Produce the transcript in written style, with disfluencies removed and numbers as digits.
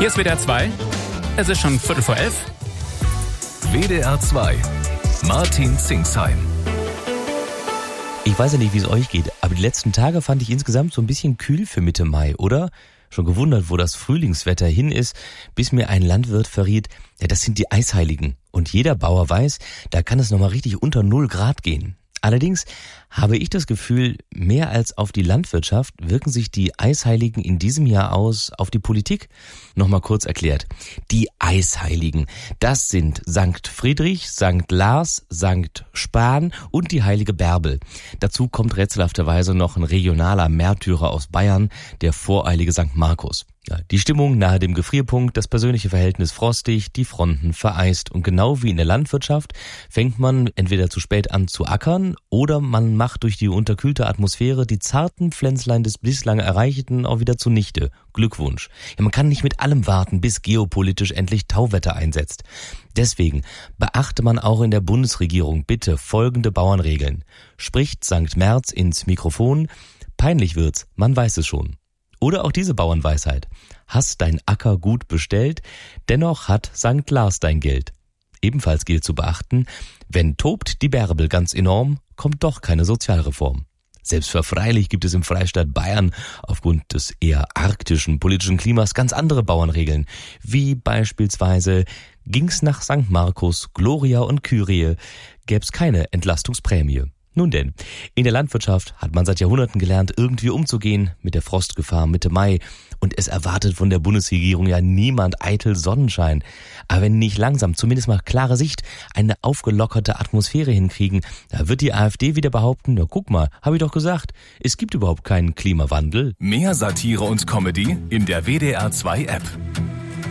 Hier ist WDR 2. Es ist schon 11:15. WDR 2. Martin Zingsheim. Ich weiß ja nicht, wie es euch geht, aber die letzten Tage fand ich insgesamt so ein bisschen kühl für Mitte Mai, oder? Schon gewundert, wo das Frühlingswetter hin ist, bis mir ein Landwirt verriet, ja, das sind die Eisheiligen. Und jeder Bauer weiß, da kann es nochmal richtig unter 0 Grad gehen. Allerdings habe ich das Gefühl, mehr als auf die Landwirtschaft wirken sich die Eisheiligen in diesem Jahr aus auf die Politik. Nochmal kurz erklärt. Die Eisheiligen, das sind Sankt Friedrich, Sankt Lars, Sankt Span und die heilige Bärbel. Dazu kommt rätselhafterweise noch ein regionaler Märtyrer aus Bayern, der voreilige Sankt Markus. Ja, die Stimmung nahe dem Gefrierpunkt, das persönliche Verhältnis frostig, die Fronten vereist. Und genau wie in der Landwirtschaft fängt man entweder zu spät an zu ackern oder man macht durch die unterkühlte Atmosphäre die zarten Pflänzlein des bislang Erreichten auch wieder zunichte. Glückwunsch. Ja, man kann nicht mit allem warten, bis geopolitisch endlich Tauwetter einsetzt. Deswegen beachte man auch in der Bundesregierung bitte folgende Bauernregeln. Spricht Sankt Merz ins Mikrofon, peinlich wird's, man weiß es schon. Oder auch diese Bauernweisheit. Hast dein Acker gut bestellt, dennoch hat Sankt Lars dein Geld. Ebenfalls gilt zu beachten, wenn tobt die Bärbel ganz enorm, kommt doch keine Sozialreform. Selbstverfreilich gibt es im Freistaat Bayern aufgrund des eher arktischen politischen Klimas ganz andere Bauernregeln, wie beispielsweise ging's nach St. Markus, Gloria und Kyrie, gäb's keine Entlastungsprämie. Nun denn, in der Landwirtschaft hat man seit Jahrhunderten gelernt, irgendwie umzugehen mit der Frostgefahr Mitte Mai. Und es erwartet von der Bundesregierung ja niemand eitel Sonnenschein. Aber wenn nicht langsam, zumindest mal klare Sicht, eine aufgelockerte Atmosphäre hinkriegen, da wird die AfD wieder behaupten, na guck mal, habe ich doch gesagt, es gibt überhaupt keinen Klimawandel. Mehr Satire und Comedy in der WDR 2 App.